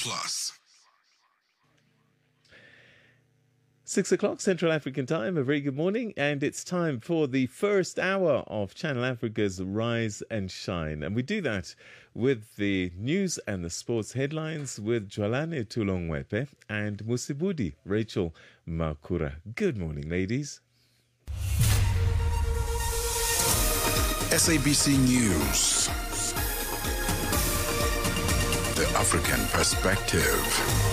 Plus. 6 o'clock Central African time. A very good morning, and it's time for the first hour of Channel Africa's Rise and Shine. And we do that with the news and the sports headlines with Jwalane Tulongwepe and Musibudi Rachel Makura. Good morning, ladies. SABC News. The African Perspective.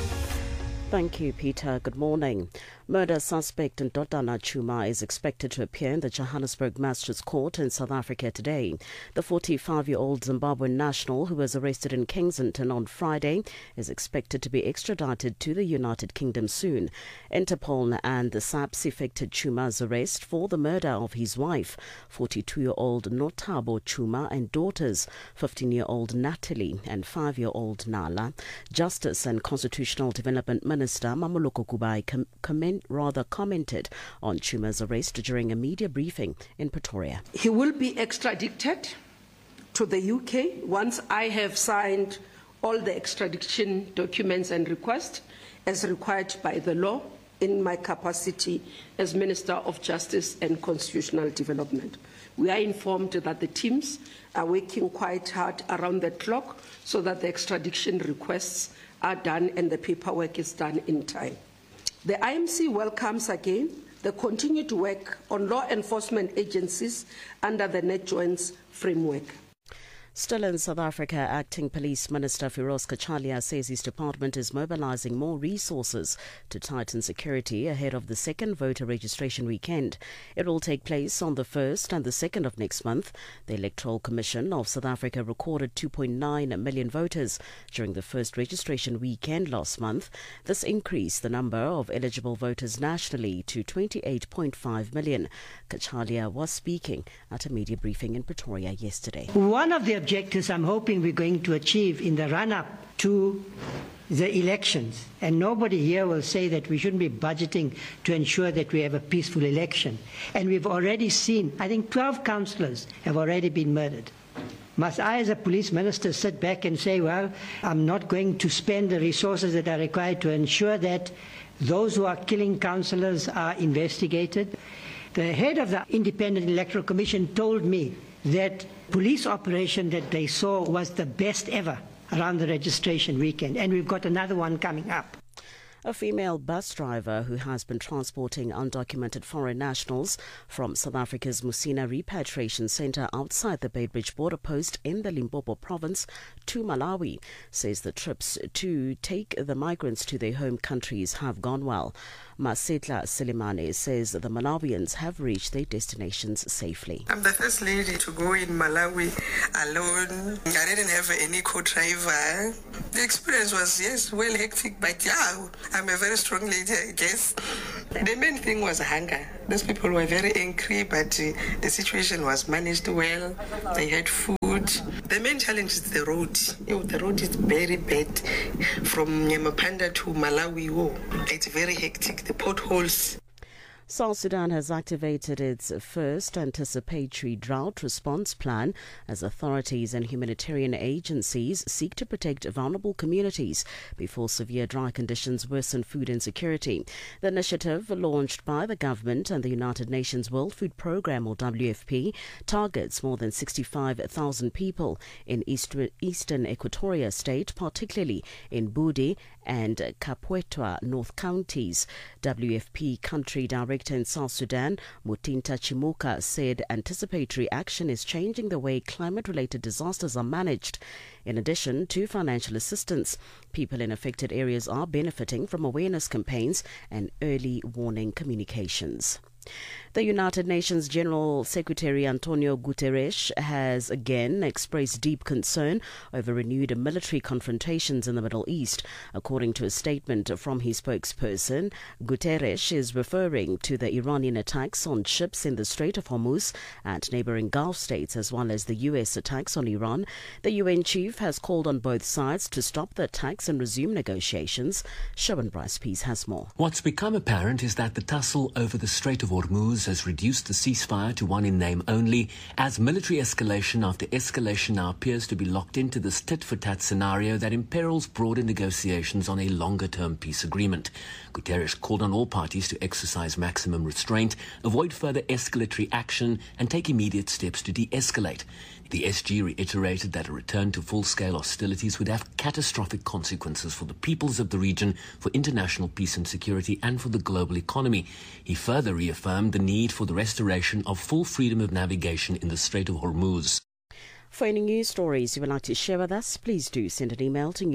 Thank you, Peter. Good morning. Murder suspect Ndodana Chuma is expected to appear in the Johannesburg Magistrates Court in South Africa today. The 45-year-old Zimbabwean national who was arrested in Kensington on Friday is expected to be extradited to the United Kingdom soon. Interpol and the SAPS effected Chuma's arrest for the murder of his wife, 42-year-old Notabo Chuma, and daughters, 15-year-old Natalie and 5-year-old Nala. Justice and Constitutional Development Minister Mamoloko Kubai commented on Chuma's arrest during a media briefing in Pretoria. He will be extradited to the UK once I have signed all the extradition documents and requests as required by the law in my capacity as Minister of Justice and Constitutional Development. We are informed that the teams are working quite hard around the clock so that the extradition requests are done and the paperwork is done in time. The IMC welcomes again the continued work on law enforcement agencies under the NetJoins framework. Still in South Africa, Acting Police Minister Firoz Kachalia says his department is mobilizing more resources to tighten security ahead of the second voter registration weekend. It will take place on the 1st and the 2nd of next month. The Electoral Commission of South Africa recorded 2.9 million voters during the first registration weekend last month. This increased the number of eligible voters nationally to 28.5 million. Kachalia was speaking at a media briefing in Pretoria yesterday. One of the objectives I'm hoping we're going to achieve in the run-up to the elections, and nobody here will say that we shouldn't be budgeting to ensure that we have a peaceful election. And we've already seen, I think 12 councillors have already been murdered. Must I as a police minister sit back and say, well, I'm not going to spend the resources that are required to ensure that those who are killing councillors are investigated? The head of the Independent Electoral Commission told me that police operation that they saw was the best ever around the registration weekend, and we've got another one coming up. A female bus driver who has been transporting undocumented foreign nationals from South Africa's Musina Repatriation Centre outside the Beitbridge border post in the Limpopo province to Malawi says the trips to take the migrants to their home countries have gone well. Masetla Selemane says the Malawians have reached their destinations safely. I'm the first lady to go in Malawi alone. I didn't have any co-driver. The experience was, yes, well hectic, but yeah, I'm a very strong lady, I guess. The main thing was hunger. Those people were very angry, but the situation was managed well. They had food. The main challenge is the road. The road is very bad. From Nyamapanda to Malawi, it's very hectic. The potholes. South Sudan has activated its first anticipatory drought response plan as authorities and humanitarian agencies seek to protect vulnerable communities before severe dry conditions worsen food insecurity. The initiative, launched by the government and the United Nations World Food Programme, or WFP, targets more than 65,000 people in eastern Equatoria State, particularly in Budi and Kapwetwa North Counties. WFP Country Director in South Sudan, Mutinta Chimuka, said anticipatory action is changing the way climate-related disasters are managed. In addition to financial assistance, people in affected areas are benefiting from awareness campaigns and early warning communications. The United Nations General Secretary Antonio Guterres has again expressed deep concern over renewed military confrontations in the Middle East. According to a statement from his spokesperson, Guterres is referring to the Iranian attacks on ships in the Strait of Hormuz and neighboring Gulf states, as well as the U.S. attacks on Iran. The UN chief has called on both sides to stop the attacks and resume negotiations. Shaban Bryce Pease has more. What's become apparent is that the tussle over the Strait of Hormuz has reduced the ceasefire to one in name only, as military escalation after escalation now appears to be locked into this tit-for-tat scenario that imperils broader negotiations on a longer-term peace agreement. Guterres called on all parties to exercise maximum restraint, avoid further escalatory action, and take immediate steps to de-escalate. The SG reiterated that a return to full-scale hostilities would have catastrophic consequences for the peoples of the region, for international peace and security, and for the global economy. He further reaffirmed the need for the restoration of full freedom of navigation in the Strait of Hormuz. For any news stories you would like to share with us, please do send an email to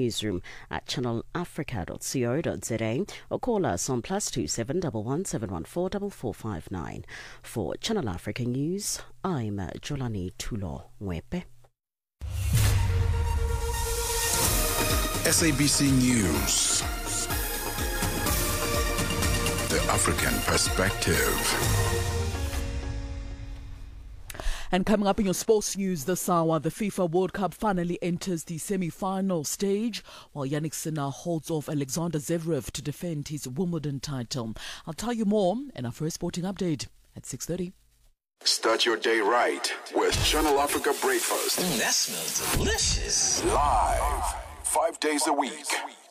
newsroom@channelafrica.co.za or call us on +27 11 714 4459. For Channel Africa News, I'm Jolani Tulo Mwepe. SABC News. The African Perspective. And coming up in your sports news this hour, the FIFA World Cup finally enters the semi-final stage, while Yannick Sinner holds off Alexander Zverev to defend his Wimbledon title. I'll tell you more in our first sporting update at 6:30. Start your day right with Channel Africa Breakfast. That smells delicious. Live, 5 days a week.